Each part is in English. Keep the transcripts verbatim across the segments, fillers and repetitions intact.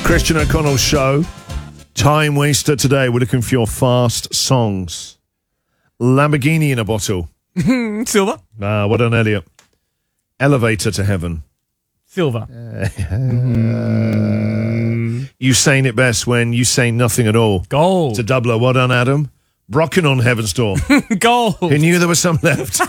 Christian O'Connell Show. Time waster today. We're looking for your fast songs. Lamborghini in a bottle. Silver. Ah, uh, well done, Elliot. Elevator to heaven. Silver. Uh, mm. You saying it best when you say nothing at all. Gold. It's a doubler. Well done, Adam. Brocken on Heaven's Door. Gold. Who knew there was some left?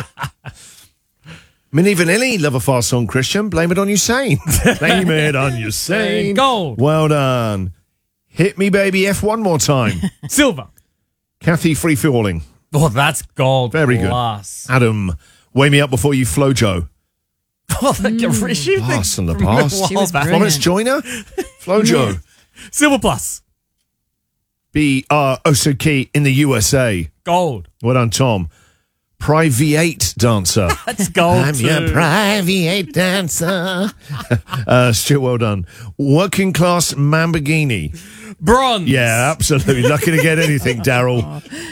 Minnie Vanilli, love a fast song, Christian. Blame it on Usain. Blame it on Usain. Gold. Well done. Hit me, baby, F one more time. Silver. Kathy, Free Falling. Oh, that's gold. Very plus. good. Adam, Weigh Me Up Before You Flow, Joe. Oh, the mm. Pass on the past. She was Florence Joyner. Flojo. Silver plus. B R Osaki in the U S A. Gold. Well done, Tom. Private Dancer. That's gold. I'm too. your private dancer. uh, Stuart, well done. Working Class Lamborghini. Bronze. Yeah, absolutely. Lucky to get anything, Daryl.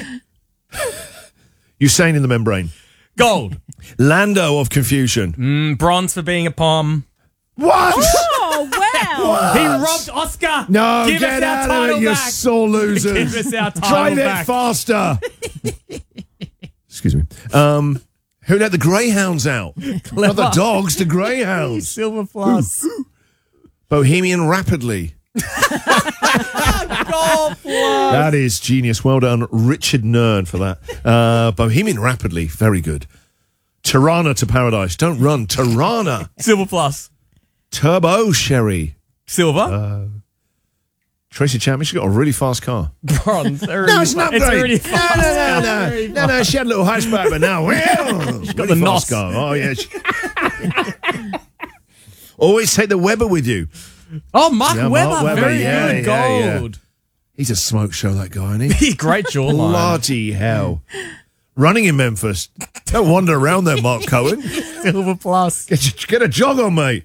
Usain in the Membrane. Gold. Lando of Confusion. Mm, bronze for being a pom. What? Oh, wow. What? He robbed Oscar. No, Give get us our out title of it, you back. sore losers. Give us our title Drive back. it faster. Excuse me. Um, who let the greyhounds out? Not the dogs, the greyhounds. Silver plus. Bohemian Rapidly. Gold plus. That is genius. Well done, Richard Nern, for that. Uh, Bohemian Rapidly, very good. Tirana to Paradise. Don't run. Tirana. Silver plus. Turbo Sherry. Silver. Uh, Tracy Chapman, she's got a really fast car. Bronze. No, it's not It's great. really No, fast. no, no, no. No, no, she had a little hatchback, but now, she's got the a nos. fast car. Oh, yeah. She... Always take the Weber with you. Oh, Mark Yeah, Webber. Mark Webber, Very yeah, good. yeah, Gold. He's a smoke show, that guy, isn't he? Great jawline. Bloody hell. Running in Memphis. Don't wander around there, Mark Cohen. Silver plus. Get, get a jog on, mate.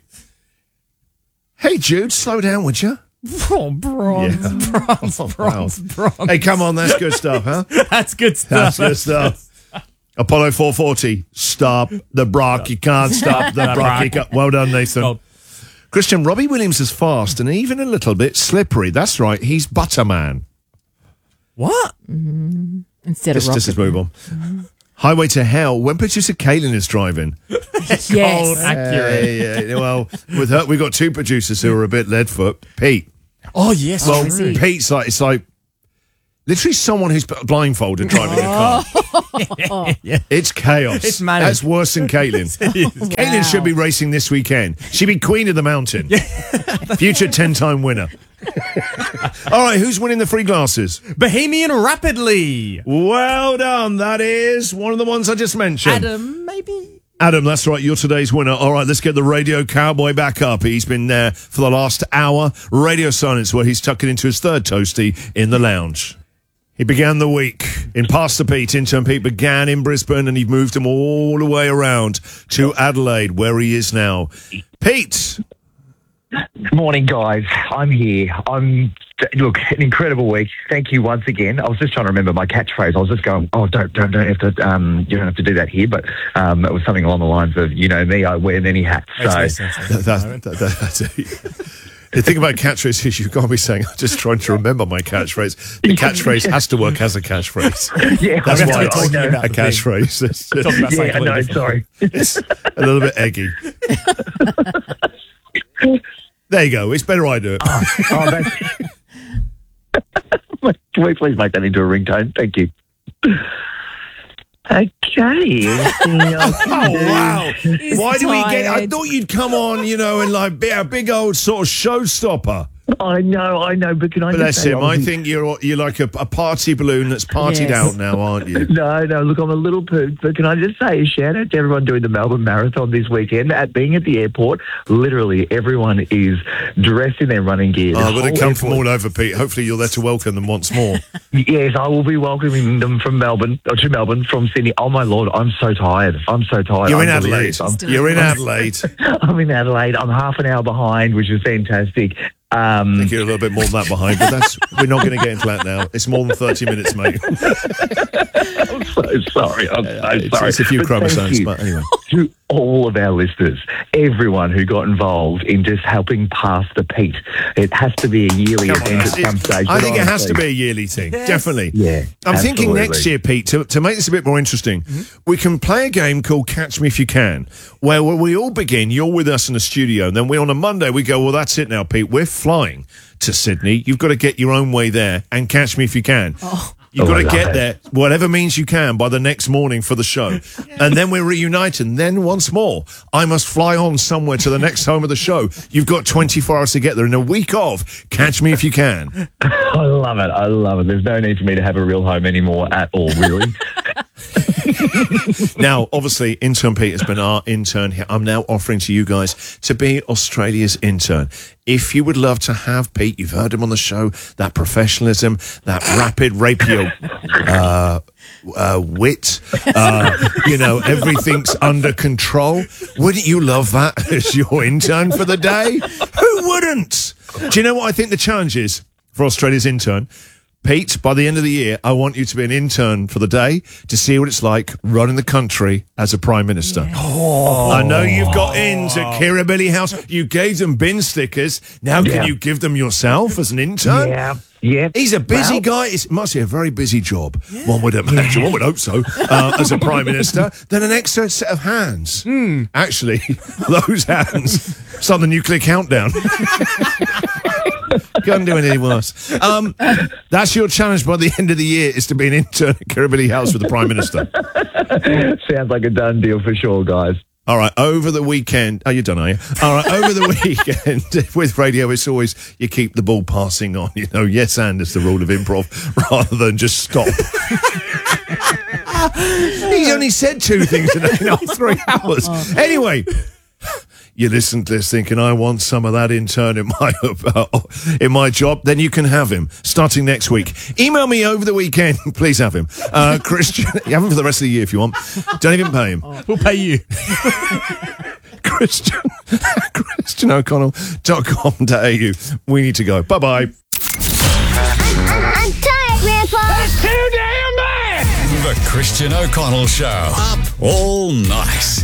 Hey, Jude, slow down, would you? Oh, bronze. Yeah. Bronze. Oh, Bronze. wow. Bronze. Hey, come on, that's good stuff, huh? That's good stuff. That's good stuff. Apollo four forty. Stop the Brock. You can't stop the Brock. You can't. Well done, Nathan. Gold. Christian, Robbie Williams is fast and even a little bit slippery. That's right. He's Butterman. What? Mm-hmm. Instead Just, of just rocket. let's move on. Mm-hmm. Highway to Hell. When producer Kaylin is driving. Yes. Gold. Accurate. Yeah, yeah. Well, with her, we've got two producers who are a bit leadfoot. Pete. Oh, yes. Well, true. Pete's like, it's like literally someone who's blindfolded driving a car. Yeah. It's chaos. It's manic. That's worse than Caitlin. Caitlin Wow. should be racing this weekend. She'd be queen of the mountain. Future ten-time winner. All right, who's winning the free glasses? Bohemian Rapidly. Well done. That is one of the ones I just mentioned. Adam, maybe? Adam, that's right. You're today's winner. All right, let's get the radio cowboy back up. He's been there for the last hour. Radio silence where he's tucking into his third toasty in the lounge. He began the week in Pastor Pete. Intern Pete began in Brisbane and he moved him all the way around to Adelaide, where he is now. Pete. Good morning, guys. I'm here. I'm look, an incredible week. Thank you once again. I was just trying to remember my catchphrase. I was just going, oh, don't, don't, don't have to, um, you don't have to do that here. But um, it was something along the lines of, you know me, I wear many hats. So Makes no sense. That, that, that, that's it. The thing about catchphrases is you've got to be saying, I'm just trying to remember my catchphrase. The catchphrase has to work as a catchphrase. yeah, That's I why know, it's I know. a catchphrase. It's, Talking about Yeah, I something know. different. Sorry. it's a little bit eggy. There you go. It's better I do it. Oh, that's... Can we please make that into a ringtone? Thank you. Okay. Oh, wow. Why do we get... I tired. thought you'd come on, you know, and like be a big old sort of showstopper. I know, I know, but can I Bless just say him. I I was- think you're you're like a, a party balloon that's partied Yes. out now, aren't you? No, no, look, I'm a little pooped, but can I just say a shout out to everyone doing the Melbourne Marathon this weekend? At being at the airport, literally everyone is dressed in their running gear. The Oh, but they whole come from airport- all over, Pete. Hopefully you're there to welcome them once more. Yes, I will be welcoming them from Melbourne, or to Melbourne from Sydney. Oh, my Lord, I'm so tired. I'm so tired. You're in I'm Adelaide. delirious. I'm, You're in Adelaide. I'm in Adelaide. I'm half an hour behind, which is fantastic. I Um, think you're a little bit more than that behind, but that's we're not going to get into that now. It's more than thirty minutes, mate. I'm so sorry. I'm so It's, sorry. it's a few But thank chromosomes, you. but anyway. To, all of our listeners, everyone who got involved in just helping pass the Pete. It has to be a yearly Come on, event at it's- some stage. I but think it has to honestly- be a yearly thing. Definitely. Yeah, I'm thinking absolutely. next year, Pete, to, to make this a bit more interesting, Mm-hmm. we can play a game called Catch Me If You Can, where, where we all begin, you're with us in the studio, and then we on a Monday, we go, well, that's it now, Pete. We're flying to Sydney. You've got to get your own way there and catch me if you can. You've Oh, got I to love get it. there, whatever means you can, by the next morning for the show. And then we're reunited. And then once more, I must fly on somewhere to the next home of the show. You've got twenty-four hours to get there in a week of Catch Me If You Can. I love it. I love it. There's no need for me to have a real home anymore at all, really. Now, obviously, intern Pete has been our intern here. I'm now offering to you guys to be Australia's intern. If you would love to have Pete, you've heard him on the show, that professionalism, that rapid rapier uh, uh, wit, uh, you know, everything's under control. Wouldn't you love that as your intern for the day? Who wouldn't? Do you know what I think the challenge is for Australia's intern? Pete, by the end of the year, I want you to be an intern for the day to see what it's like running the country as a Prime Minister. Oh. I know you've got into Kirribilli House. You gave them bin stickers. Now can Yeah. you give them yourself as an intern? yeah, yeah. He's a busy Well, guy. It must be a very busy job. One would imagine, one would hope so, uh, as a Prime Minister. Then an extra set of hands. Actually, those hands start the nuclear countdown. Can't do anything worse. Um, that's your challenge by the end of the year, is to be an intern at Kirribilli House with the Prime Minister. Sounds like a done deal for sure, guys. All right, over the weekend. Oh, you're done, are you? All right, over the weekend with radio, it's always you keep the ball passing on. You know, yes, and it's the rule of improv, rather than just stop. He's only said two things in a three hours. Anyway. You listen to this thinking, I want some of that intern in my uh, in my job, then you can have him starting next week. Email me over the weekend. Please have him. Uh, Christian, you have him for the rest of the year if you want. Don't even pay him. We'll pay you. Christian, Christian O'Connell dot com dot a u. We need to go. Bye-bye. I'm tired, Grandpa. That's too damn bad. The Christian O'Connell Show. Up all night.